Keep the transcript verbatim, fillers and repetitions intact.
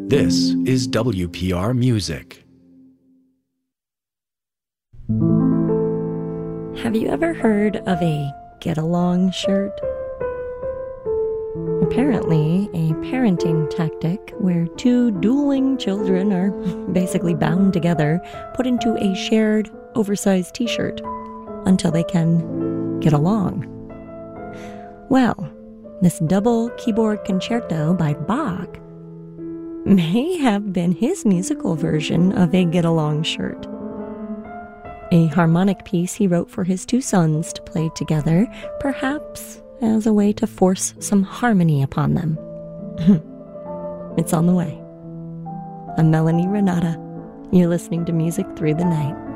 This is W P R Music. Have you ever heard of a get-along shirt? Apparently, a parenting tactic where two dueling children are basically bound together, put into a shared, oversized t-shirt until they can get along. Well, this double keyboard concerto by Bach may have been his musical version of a get-along shirt. A harmonic piece he wrote for his two sons to play together, perhaps as a way to force some harmony upon them. It's on the way. I'm Melanie Renata. You're listening to Music Through the Night.